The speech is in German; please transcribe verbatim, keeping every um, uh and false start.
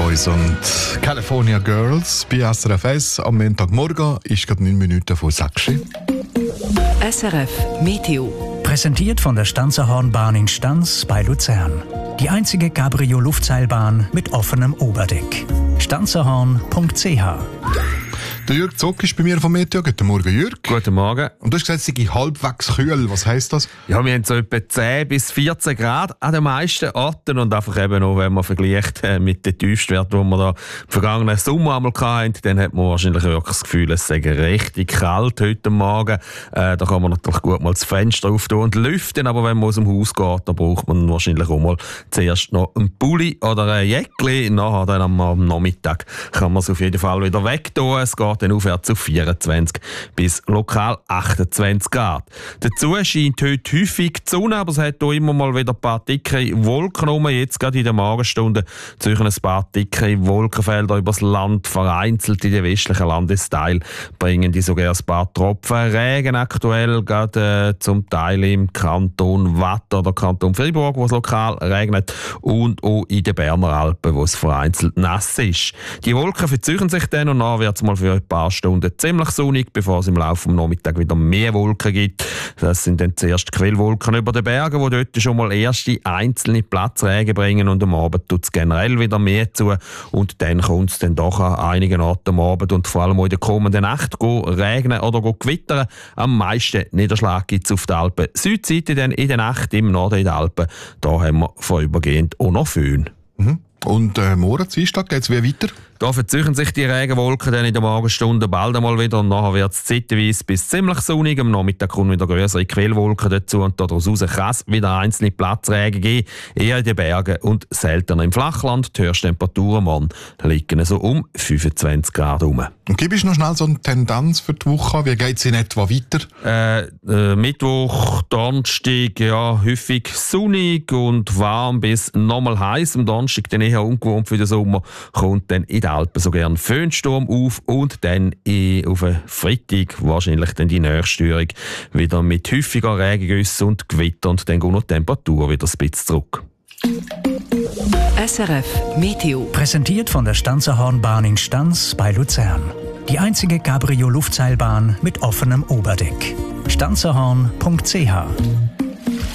Boys und California Girls bei S R F S. Am Montagmorgen ist gerade neun Minuten vor sechs. S R F Meteo. Präsentiert von der Stanzerhornbahn in Stanz bei Luzern. Die einzige Cabrio-Luftseilbahn mit offenem Oberdeck. stanzerhorn punkt c h. Der Jürg Zock ist bei mir vom Meteo. Guten Morgen, Jürg. Guten Morgen. Und du hast gesagt, es sei halbwegs kühl. Was heisst das? Ja, wir haben so etwa zehn bis vierzehn Grad an den meisten Orten und einfach eben auch, wenn man vergleicht äh, mit den Tiefstwerten, die wir da im vergangenen Sommer einmal hatten, dann hat man wahrscheinlich wirklich das Gefühl, es sei richtig kalt heute Morgen. Äh, da kann man natürlich gut mal das Fenster auftun und lüften, aber wenn man aus dem Haus geht, dann braucht man wahrscheinlich auch mal zuerst noch einen Pulli oder ein Jäckli. Nachher dann am, am Nachmittag kann man es auf jeden Fall wieder wegtun. Es geht dann aufwärts auf vierundzwanzig bis lokal achtundzwanzig Grad. Dazu scheint heute häufig die Sonne, aber es hat hier immer mal wieder ein paar dicke Wolken rum. Jetzt gerade in den Morgenstunden zwischen ein paar dicke Wolkenfelder übers Land, vereinzelt in den westlichen Landesteil bringen die sogar ein paar Tropfen Regen aktuell, gerade äh, zum Teil im Kanton Watt oder Kanton Fribourg, wo es lokal regnet, und auch in den Berner Alpen, wo es vereinzelt nass ist. Die Wolken verziehen sich dann und dann wird es mal für ein paar Stunden ziemlich sonnig, bevor es im Laufe des Nachmittags wieder mehr Wolken gibt. Das sind dann zuerst Quellwolken über den Bergen, die dort schon mal erste einzelne Platzregen bringen, und am Abend tut es generell wieder mehr zu und dann kommt es dann doch an einigen Orten am Abend und vor allem auch in der kommenden Nacht regnen oder gewittern. Am meisten Niederschlag gibt es auf der Alpen Südseite, dann in der Nacht im Norden in den Alpen. Da haben wir vorübergehend auch noch Föhn. Mhm. Und äh, morgen, Dienstag, geht es wie weiter? Da verziehen sich die Regenwolken dann in der Morgenstunde bald einmal wieder und nachher wird es zeitweise bis ziemlich sonnig. Am Nachmittag kommen wieder größere Quellwolken dazu und daraus kann es wieder einzelne Platzregen geben, eher in den Bergen und seltener im Flachland. Die Höchsttemperaturen morgen liegen so um fünfundzwanzig Grad herum. Und gib uns noch schnell so eine Tendenz für die Woche. Wie geht es in etwa weiter? Äh, äh, Mittwoch, Donnerstag, ja, häufig sonnig und warm bis nochmal heiß. Am Donnerstag dann eher ungewohnt für den Sommer, kommt dann in den Alpen so gern Föhnsturm auf und dann eh auf den Freitag wahrscheinlich dann die Nächststörung wieder mit häufiger Regengüsse und Gewitter und dann geht noch die Temperatur wieder ein bisschen zurück. S R F Meteo. Präsentiert von der Stanzerhornbahn in Stanz bei Luzern. Die einzige Cabrio-Luftseilbahn mit offenem Oberdeck. stanzerhorn punkt c h.